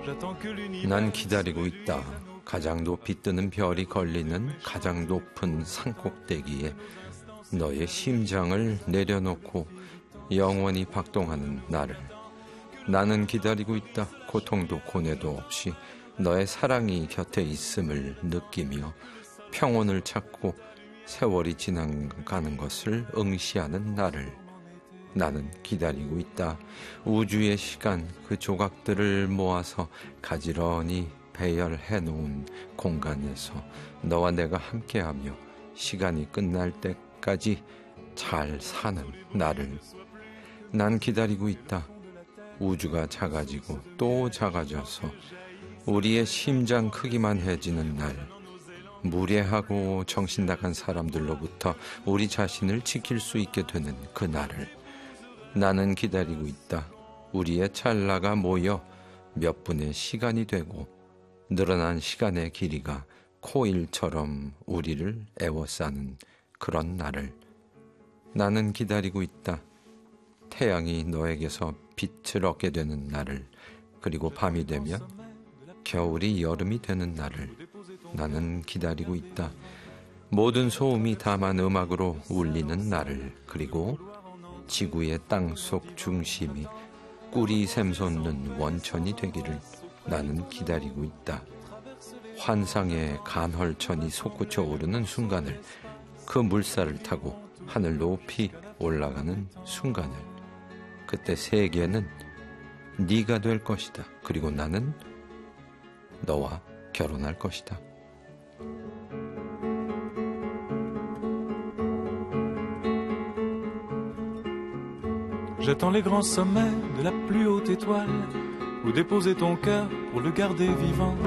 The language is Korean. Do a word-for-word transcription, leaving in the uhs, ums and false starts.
난 기다리고 있다. 가장 높이 뜨는 별이 걸리는 가장 높은 산꼭대기에 너의 심장을 내려놓고 영원히 박동하는 나를. 나는 기다리고 있다. 고통도 고뇌도 없이 너의 사랑이 곁에 있음을 느끼며 평온을 찾고 세월이 지나가는 것을 응시하는 나를. 나는 기다리고 있다. 우주의 시간 그 조각들을 모아서 가지런히 배열해 놓은 공간에서 너와 내가 함께하며 시간이 끝날 때까지 잘 사는 나를. 난 기다리고 있다. 우주가 작아지고 또 작아져서 우리의 심장 크기만 해지는 날. 무례하고 정신 나간 사람들로부터 우리 자신을 지킬 수 있게 되는 그 날을. 나는 기다리고 있다. 우리의 찰나가 모여 몇 분의 시간이 되고 늘어난 시간의 길이가 코일처럼 우리를 에워싸는 그런 날을. 나는 기다리고 있다. 태양이 너에게서 빛을 얻게 되는 날을. 그리고 밤이 되면 겨울이 여름이 되는 날을. 나는 기다리고 있다. 모든 소음이 다만 음악으로 울리는 날을. 그리고 지구의 땅속 중심이 꿀이 샘솟는 원천이 되기를 나는 기다리고 있다. 환상의 간헐천이 솟구쳐 오르는 순간을, 그 물살을 타고 하늘 높이 올라가는 순간을. 그때 세계는 네가 될 것이다. 그리고 나는 너와 결혼할 것이다. J'attends les grands sommets de la plus haute étoile, où déposer ton cœur pour le garder vivant.